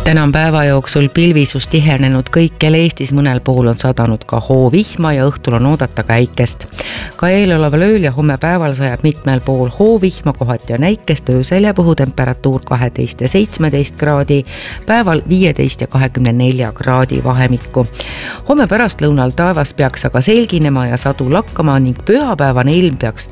Täna on päeva jooksul pilvisus tihenenud kõikjal Eestis, mõnel pool on sadanud ka hoovihma ja õhtul on oodata käikest. Ka eeloleval ööl ja homme päeval sajab mitmel pool hoovihma, kohati on äikest, öösel jääb õhutemperatuur 12 ja 17 kraadi, päeval 15 ja 24 kraadi vahemikku. Homme pärastlõunal taevas peaks aga selginema ja sadu lakkama ning pühapäevane ilm peaks